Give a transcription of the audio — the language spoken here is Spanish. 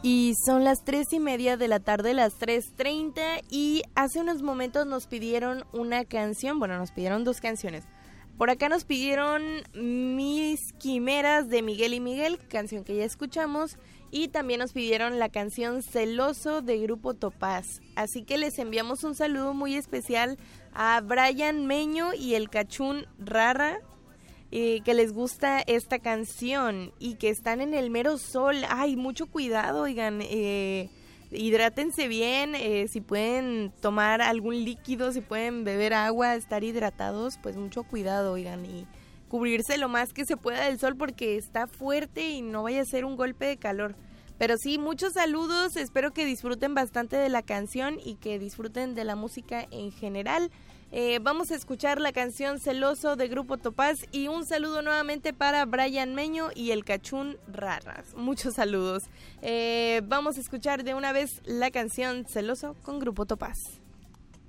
Y son las 3:30 de la tarde, las 3:30, y hace unos momentos nos pidieron una canción, bueno, nos pidieron dos canciones. Por acá nos pidieron Mis Quimeras de Miguel y Miguel, canción que ya escuchamos, y también nos pidieron la canción Celoso de Grupo Topaz. Así que les enviamos un saludo muy especial a Brian Meño y el Cachún Rara, que les gusta esta canción y que están en el mero sol. Ay, mucho cuidado, oigan, hidrátense bien, si pueden tomar algún líquido, si pueden beber agua, estar hidratados, pues mucho cuidado, oigan, y cubrirse lo más que se pueda del sol porque está fuerte y no vaya a ser un golpe de calor. Pero sí, muchos saludos, espero que disfruten bastante de la canción y que disfruten de la música en general. Vamos a escuchar la canción Celoso de Grupo Topaz y un saludo nuevamente para Brian Meño y el Cachún Raras. Muchos saludos. Vamos a escuchar de una vez la canción Celoso con Grupo Topaz.